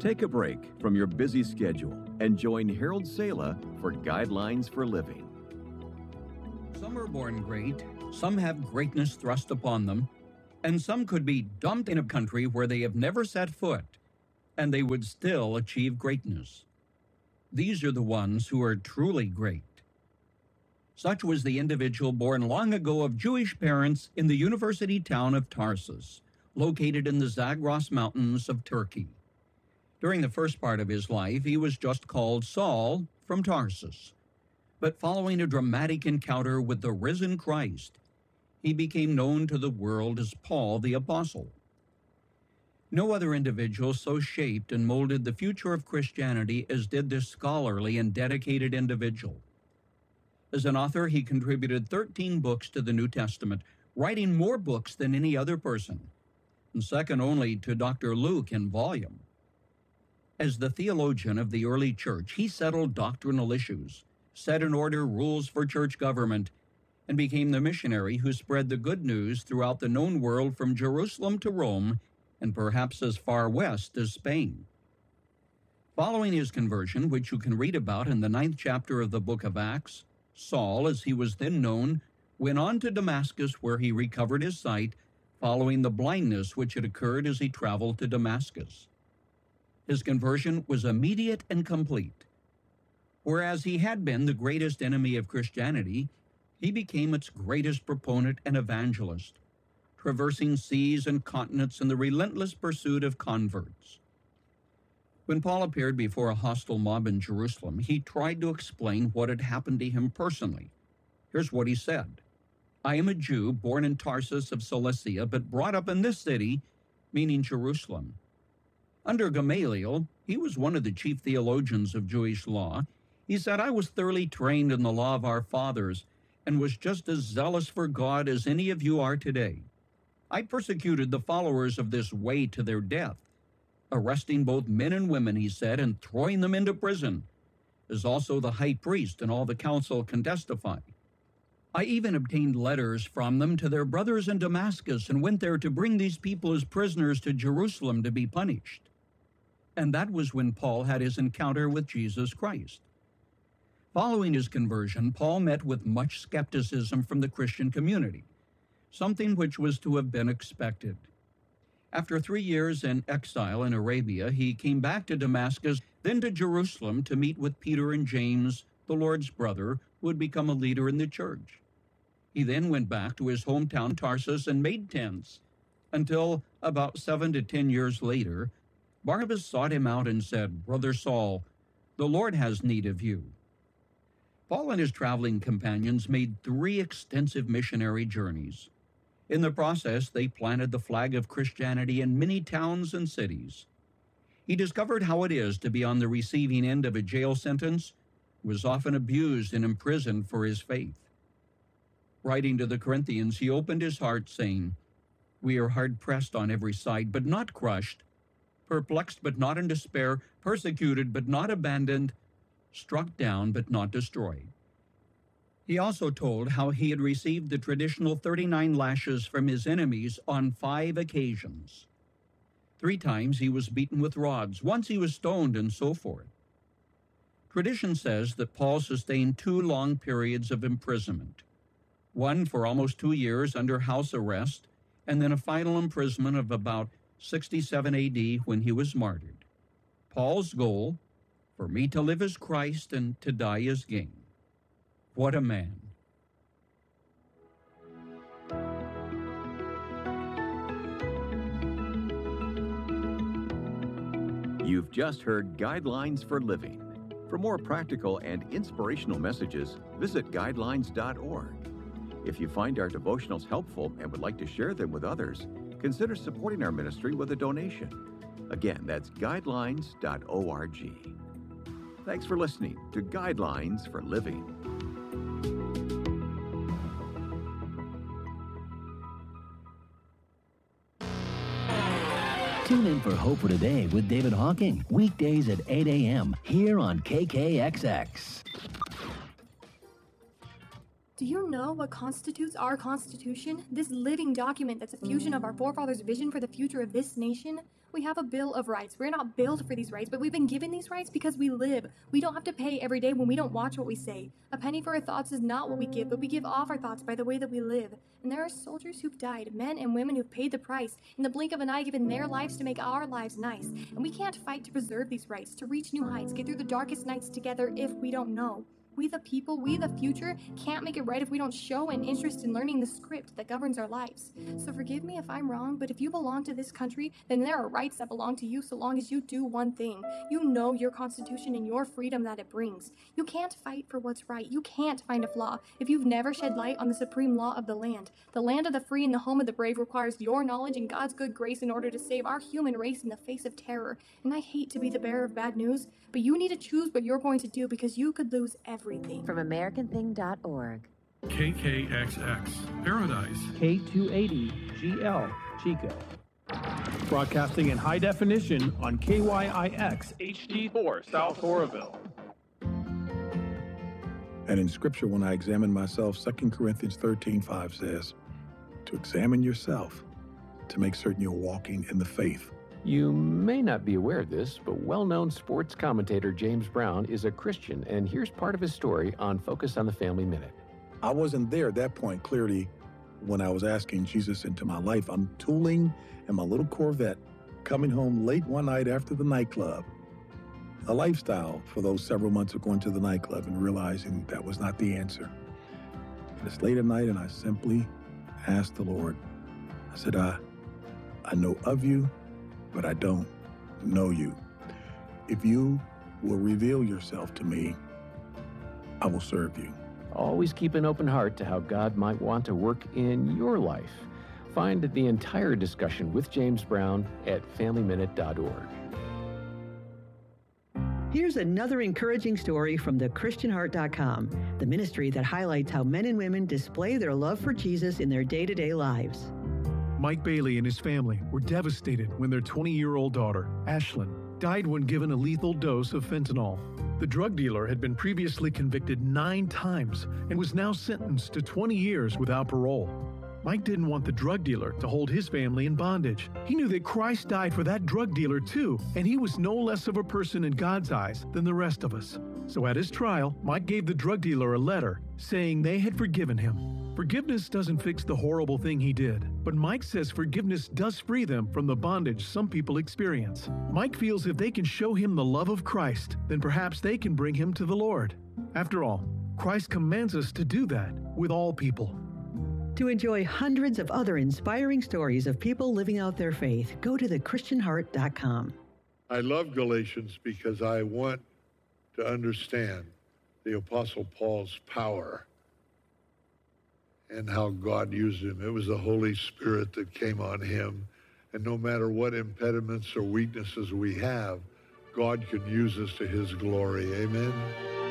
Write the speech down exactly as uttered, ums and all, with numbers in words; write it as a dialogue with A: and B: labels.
A: Take a break from your busy schedule and join Harold Sala for Guidelines for Living.
B: Some are born great, some have greatness thrust upon them, and some could be dumped in a country where they have never set foot, and they would still achieve greatness. These are the ones who are truly great. Such was the individual born long ago of Jewish parents in the university town of Tarsus, located in the Zagros Mountains of Turkey. During the first part of his life, he was just called Saul from Tarsus. But following a dramatic encounter with the risen Christ, he became known to the world as Paul the Apostle. No other individual so shaped and molded the future of Christianity as did this scholarly and dedicated individual. As an author, he contributed thirteen books to the New Testament, writing more books than any other person, and second only to Doctor Luke in volume. As the theologian of the early church, he settled doctrinal issues, set in order rules for church government, and became the missionary who spread the good news throughout the known world from Jerusalem to Rome and perhaps as far west as Spain. Following his conversion, which you can read about in the ninth chapter of the book of Acts, Saul, as he was then known, went on to Damascus where he recovered his sight following the blindness which had occurred as he traveled to Damascus. His conversion was immediate and complete. Whereas he had been the greatest enemy of Christianity, he became its greatest proponent and evangelist, traversing seas and continents in the relentless pursuit of converts. When Paul appeared before a hostile mob in Jerusalem, he tried to explain what had happened to him personally. Here's what he said: "I am a Jew born in Tarsus of Cilicia, but brought up in this city," meaning Jerusalem. Under Gamaliel, he was one of the chief theologians of Jewish law. He said, "I was thoroughly trained in the law of our fathers and was just as zealous for God as any of you are today. I persecuted the followers of this way to their death, arresting both men and women," he said, "and throwing them into prison, as also the high priest and all the council can testify. I even obtained letters from them to their brothers in Damascus and went there to bring these people as prisoners to Jerusalem to be punished." And that was when Paul had his encounter with Jesus Christ. Following his conversion, Paul met with much skepticism from the Christian community, something which was to have been expected. After three years in exile in Arabia, he came back to Damascus, then to Jerusalem to meet with Peter and James, the Lord's brother, who would become a leader in the church. He then went back to his hometown Tarsus and made tents, until about seven to ten years later, Barnabas sought him out and said, "Brother Saul, the Lord has need of you." Paul and his traveling companions made three extensive missionary journeys. In the process, they planted the flag of Christianity in many towns and cities. He discovered how it is to be on the receiving end of a jail sentence, was often abused and imprisoned for his faith. Writing to the Corinthians, he opened his heart, saying, "We are hard-pressed on every side, but not crushed, perplexed but not in despair, persecuted but not abandoned, struck down but not destroyed." He also told how he had received the traditional thirty-nine lashes from his enemies on five occasions. Three times he was beaten with rods, once he was stoned, and so forth. Tradition says that Paul sustained two long periods of imprisonment, one for almost two years under house arrest, and then a final imprisonment of about sixty-seven A D when he was martyred. Paul's goal: "For me to live is Christ, and to die is gain." What a man.
A: You've just heard Guidelines for Living. For more practical and inspirational messages, visit guidelines dot org. If you find our devotionals helpful and would like to share them with others, consider supporting our ministry with a donation. Again, that's guidelines dot org. Thanks for listening to Guidelines for Living.
C: Tune in for Hope for Today with David Hawking, weekdays at eight a.m. here on K K X X.
D: Do you know what constitutes our Constitution? This living document that's a fusion of our forefathers' vision for the future of this nation? We have a Bill of Rights. We're not built for these rights, but we've been given these rights because we live. We don't have to pay every day when we don't watch what we say. A penny for our thoughts is not what we give, but we give off our thoughts by the way that we live. And there are soldiers who've died, men and women who've paid the price, in the blink of an eye given their lives to make our lives nice. And we can't fight to preserve these rights, to reach new heights, get through the darkest nights together if we don't know. We the people, we the future, can't make it right if we don't show an interest in learning the script that governs our lives. So forgive me if I'm wrong, but if you belong to this country, then there are rights that belong to you so long as you do one thing. You know your Constitution and your freedom that it brings. You can't fight for what's right. You can't find a flaw if you've never shed light on the supreme law of the land. The land of the free and the home of the brave requires your knowledge and God's good grace in order to save our human race in the face of terror. And I hate to be the bearer of bad news, but you need to choose what you're going to do because you could lose everything.
E: From American Thing dot org.
F: K K X X, Paradise.
G: K two eighty G L, Chico. Broadcasting in high definition on K Y I X H D four, South Oroville.
H: And in Scripture, when I examine myself, Second Corinthians thirteen five says, to examine yourself, to make certain you're walking in the faith.
I: You may not be aware of this, but well-known sports commentator James Brown is a Christian, and here's part of his story on Focus on the Family Minute.
H: I wasn't there at that point, clearly, when I was asking Jesus into my life. I'm tooling in my little Corvette, coming home late one night after the nightclub. A lifestyle for those several months of going to the nightclub and realizing that was not the answer. And it's late at night, and I simply asked the Lord. I said, I, I know of you, but I don't know you. If you will reveal yourself to me, I will serve you.
I: Always keep an open heart to how God might want to work in your life. Find the entire discussion with James Brown at family minute dot org.
J: Here's another encouraging story from the Christian Heart dot com, the ministry that highlights how men and women display their love for Jesus in their day-to-day lives.
F: Mike Bailey and his family were devastated when their twenty-year-old daughter, Ashlyn, died when given a lethal dose of fentanyl. The drug dealer had been previously convicted nine times and was now sentenced to twenty years without parole. Mike didn't want the drug dealer to hold his family in bondage. He knew that Christ died for that drug dealer too, and he was no less of a person in God's eyes than the rest of us. So at his trial, Mike gave the drug dealer a letter saying they had forgiven him. Forgiveness doesn't fix the horrible thing he did, but Mike says forgiveness does free them from the bondage some people experience. Mike feels if they can show him the love of Christ, then perhaps they can bring him to the Lord. After all, Christ commands us to do that with all people.
J: To enjoy hundreds of other inspiring stories of people living out their faith, go to the Christian Heart dot com.
K: I love Galatians because I want to understand the Apostle Paul's power and how God used him. It was the Holy Spirit that came on him. And no matter what impediments or weaknesses we have, God can use us to his glory. Amen.